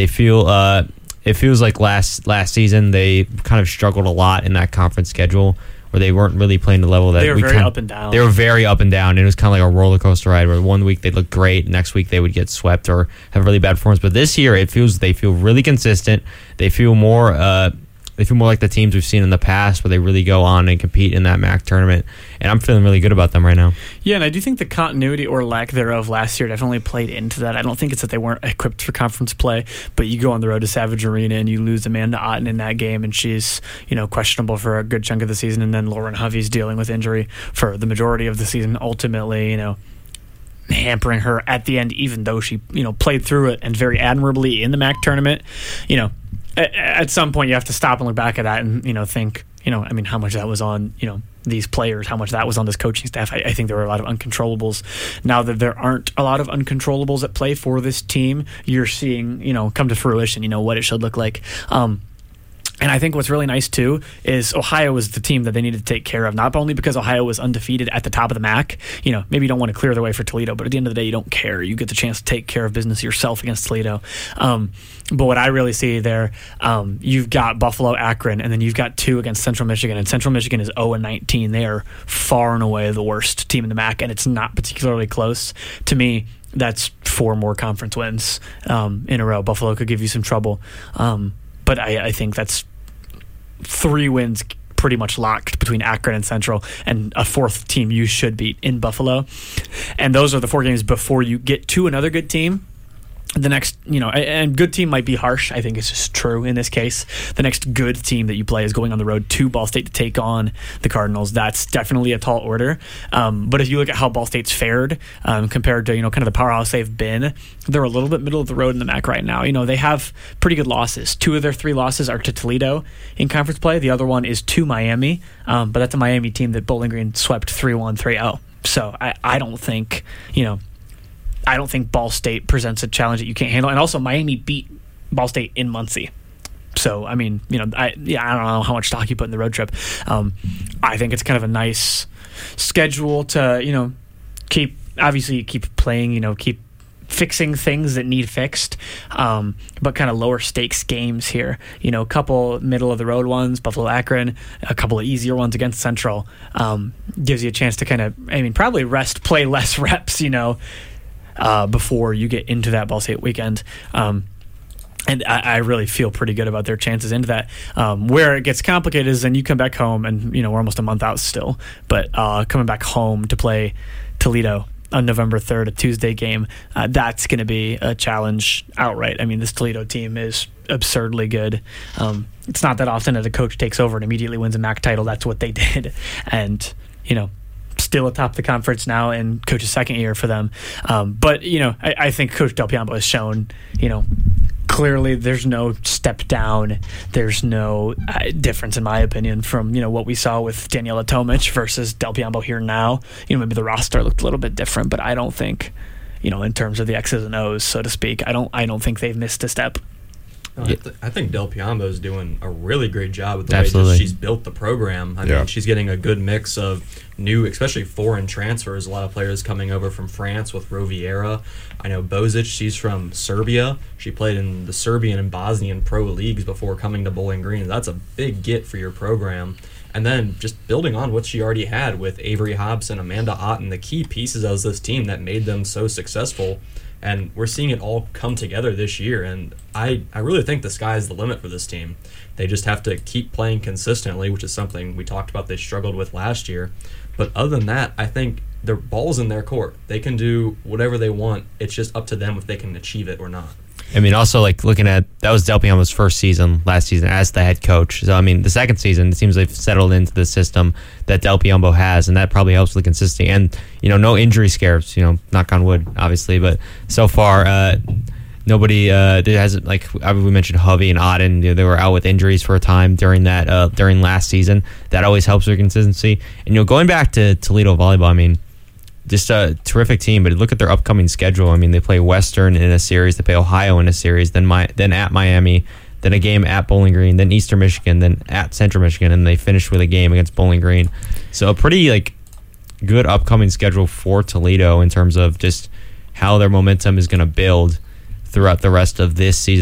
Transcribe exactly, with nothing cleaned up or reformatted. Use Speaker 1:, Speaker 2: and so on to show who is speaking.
Speaker 1: They feel uh, it feels like last last season they kind of struggled a lot in that conference schedule where they weren't really playing the level that
Speaker 2: they were
Speaker 1: we
Speaker 2: very
Speaker 1: kind of,
Speaker 2: up and down.
Speaker 1: They were very up and down. And it was kind of like a roller coaster ride where one week they'd look great, next week they would get swept or have really bad performance. But this year it feels they feel really consistent. They feel more. Uh, They feel more like the teams we've seen in the past where they really go on and compete in that M A C tournament. And I'm feeling really good about them right now.
Speaker 2: Yeah, and I do think the continuity or lack thereof last year definitely played into that. I don't think it's that they weren't equipped for conference play, but you go on the road to Savage Arena and you lose Amanda Otten in that game, and she's, you know, questionable for a good chunk of the season. And then Lauren Hovey's dealing with injury for the majority of the season, ultimately, you know, hampering her at the end, even though she, you know, played through it and very admirably in the M A C tournament. You know, at some point you have to stop and look back at that and, you know, think, you know, I mean, how much that was on, you know, these players, how much that was on this coaching staff. I, I think there were a lot of uncontrollables. Now that there aren't a lot of uncontrollables at play for this team, you're seeing, you know, come to fruition, you know, what it should look like. Um, And I think what's really nice, too, is Ohio was the team that they needed to take care of, not only because Ohio was undefeated at the top of the M A C. You know, maybe you don't want to clear the way for Toledo, but at the end of the day, you don't care. You get the chance to take care of business yourself against Toledo. Um, but what I really see there, um, you've got Buffalo, Akron, and then you've got two against Central Michigan, and Central Michigan is oh and nineteen. They are far and away the worst team in the M A C, and it's not particularly close. To me, that's four more conference wins um, in a row. Buffalo could give you some trouble. Um, but I, I think that's three wins pretty much locked between Akron and Central, and a fourth team you should beat in Buffalo. And those are the four games before you get to another good team. The next, you know, and good team might be harsh. I think it's just true in this case. The next good team that you play is going on the road to Ball State to take on the Cardinals. That's definitely a tall order. Um, but if you look at how Ball State's fared um, compared to, you know, kind of the powerhouse they've been, they're a little bit middle of the road in the M A C right now. You know, they have pretty good losses. Two of their three losses are to Toledo in conference play. The other one is to Miami, um, but that's a Miami team that Bowling Green swept three one, three oh. So I, I don't think, you know, I don't think Ball State presents a challenge that you can't handle. And also, Miami beat Ball State in Muncie. So, I mean, you know, I yeah, I don't know how much stock you put in the road trip. Um, I think it's kind of a nice schedule to, you know, keep, obviously keep playing, you know, keep fixing things that need fixed, um, but kind of lower stakes games here. You know, a couple middle of the road ones, Buffalo, Akron, a couple of easier ones against Central, um, gives you a chance to kind of, I mean, probably rest, play less reps, you know, Uh, before you get into that Ball State weekend. Um, and I, I really feel pretty good about their chances into that. Um, where it gets complicated is then you come back home and, you know, we're almost a month out still, but uh, coming back home to play Toledo on November third, a Tuesday game, uh, that's going to be a challenge outright. I mean, this Toledo team is absurdly good. Um, it's not that often that a coach takes over and immediately wins a M A C title. That's what they did. And, you know, still atop the conference now and coach's second year for them. Um, but, you know, I, I think Coach Del Piombo has shown, you know, clearly there's no step down. There's no uh, difference, in my opinion, from, you know, what we saw with Daniela Tomic versus Del Piombo here now. You know, maybe the roster looked a little bit different, but I don't think, you know, in terms of the X's and O's, so to speak, I don't, I don't think they've missed a step.
Speaker 3: No, I, th- I think Del Piombo is doing a really great job with the
Speaker 1: Absolutely.
Speaker 3: way that she's built the program. I
Speaker 4: Yeah.
Speaker 3: mean, she's getting a good mix of new, especially foreign transfers. A lot of players coming over from France with Roviera. I know Bozic, she's from Serbia. She played in the Serbian and Bosnian pro leagues before coming to Bowling Green. That's a big get for your program. And then just building on what she already had with Avery Hobson, Amanda Otten, the key pieces of this team that made them so successful. And we're seeing it all come together this year, and I, I really think the sky is the limit for this team. They just have to keep playing consistently, which is something we talked about they struggled with last year. But other than that, I think their ball's in their court. They can do whatever they want. It's just up to them if they can achieve it or not.
Speaker 1: I mean, also, like, looking at, that was Del Piombo's first season last season as the head coach. So, I mean, the second season, it seems they've settled into the system that Del Piombo has, and that probably helps with the consistency. And, you know, no injury scares, you know, knock on wood, obviously. But so far, uh, nobody, uh, there hasn't, like, we mentioned Hovey and Otten, you know, they were out with injuries for a time during that, uh, during last season. That always helps with consistency. And, you know, going back to Toledo volleyball, I mean, just a terrific team, but look at their upcoming schedule. I mean, they play Western in a series, they play Ohio in a series, then my, then at Miami, then a game at Bowling Green, then Eastern Michigan, then at Central Michigan, and they finish with a game against Bowling Green. So a pretty like good upcoming schedule for Toledo in terms of just how their momentum is going to build throughout the rest of this season.